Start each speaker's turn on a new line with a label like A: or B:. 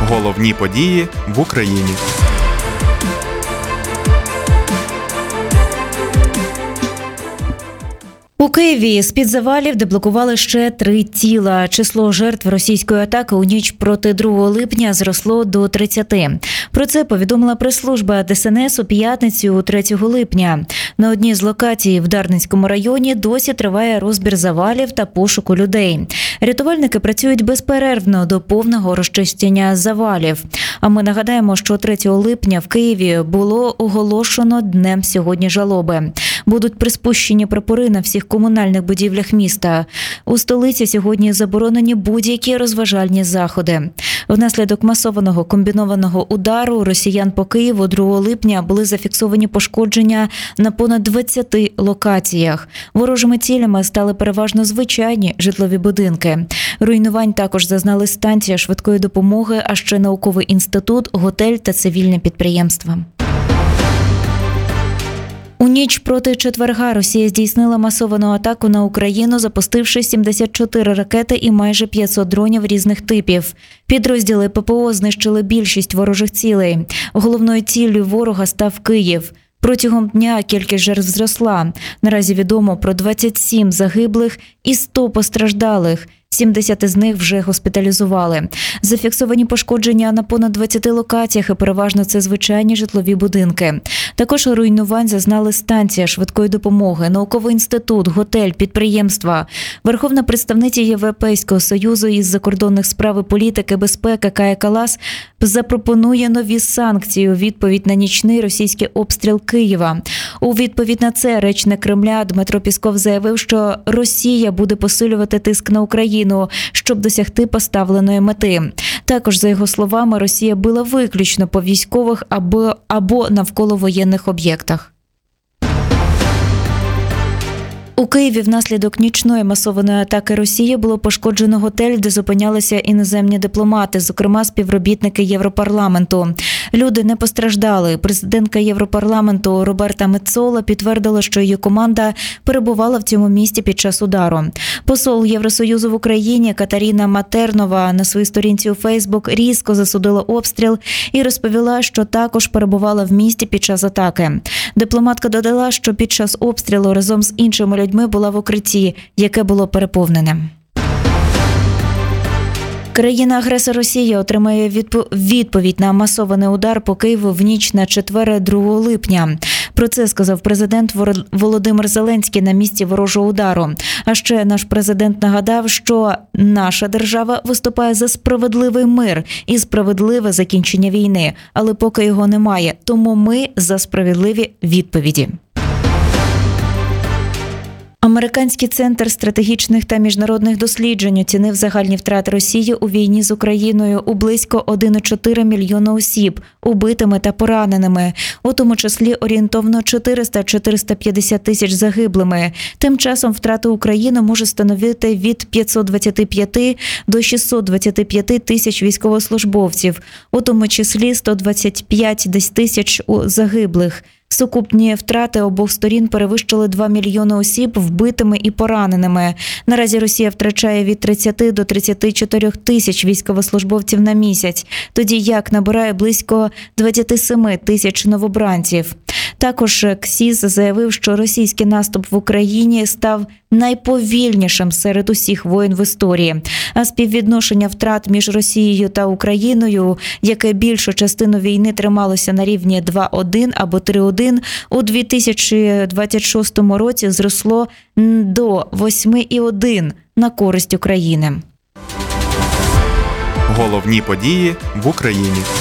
A: Головні події в Україні.
B: У Києві з-під завалів деблокували ще 3 тіла. Число жертв російської атаки у ніч проти 2 липня зросло до 30. Про це повідомила прес-служба ДСНС у п'ятницю 3 липня. На одній з локацій в Дарницькому районі досі триває розбір завалів та пошуку людей. Рятувальники працюють безперервно до повного розчищення завалів. А ми нагадаємо, що 3 липня в Києві було оголошено Днем сьогодні жалоби. Будуть приспущені прапори на всіх комунальних будівлях міста. У столиці сьогодні заборонені будь-які розважальні заходи. Внаслідок масованого комбінованого удару росіян по Києву 2 липня були зафіксовані пошкодження на понад 20 локаціях. Ворожими цілями стали переважно звичайні житлові будинки. Руйнувань також зазнали станція швидкої допомоги, а ще науковий інститут, готель та цивільне підприємство. У ніч проти четверга Росія здійснила масовану атаку на Україну, запустивши 74 ракети і майже 500 дронів різних типів. Підрозділи ППО знищили більшість ворожих цілей. Головною ціллю ворога став Київ. Протягом дня кількість жертв зросла. Наразі відомо про 27 загиблих і 100 постраждалих. 70 з них вже госпіталізували. Зафіксовані пошкодження на понад 20 локаціях, і переважно це звичайні житлові будинки. Також руйнувань зазнали станція швидкої допомоги, науковий інститут, готель, підприємства. Верховна представниця Європейського Союзу із закордонних справ і політики безпеки Кая Каллас запропонує нові санкції у відповідь на нічний російський обстріл Києва. У відповідь на це речник Кремля Дмитро Пісков заявив, що Росія буде посилювати тиск на Україну, щоб досягти поставленої мети. Також, за його словами, Росія била виключно по військових або навколо воєнних об'єктах. У Києві внаслідок нічної масованої атаки Росії було пошкоджено готель, де зупинялися іноземні дипломати, зокрема співробітники Європарламенту. Люди не постраждали. Президентка Європарламенту Роберта Мецола підтвердила, що її команда перебувала в цьому місті під час удару. Посол Євросоюзу в Україні Катерина Матернова на своїй сторінці у Фейсбук різко засудила обстріл і розповіла, що також перебувала в місті під час атаки. Дипломатка додала, що під час обстрілу разом з іншими людьми була в укритті, яке було переповнене. Країна-агресор Росія отримає відповідь на масований удар по Києву в ніч на четвер 2 липня. Про це сказав президент Володимир Зеленський на місці ворожого удару. А ще наш президент нагадав, що наша держава виступає за справедливий мир і справедливе закінчення війни, але поки його немає, тому ми за справедливі відповіді. Американський центр стратегічних та міжнародних досліджень оцінив загальні втрати Росії у війні з Україною у близько 1,4 мільйона осіб, убитими та пораненими, у тому числі орієнтовно 400-450 тисяч загиблими. Тим часом втрати України може становити від 525 до 625 тисяч військовослужбовців, у тому числі 125 тисяч загиблих. Сукупні втрати обох сторін перевищили 2 мільйони осіб вбитими і пораненими. Наразі Росія втрачає від 30 до 34 тисяч військовослужбовців на місяць, тоді як набирає близько 27 тисяч новобранців. Також КСІС заявив, що російський наступ в Україні став найповільнішим серед усіх воєн в історії. А співвідношення втрат між Росією та Україною, яке більшу частину війни трималося на рівні 2:1 або 3:1, у 2026 році зросло до 8:1 на користь України.
A: Головні події в Україні.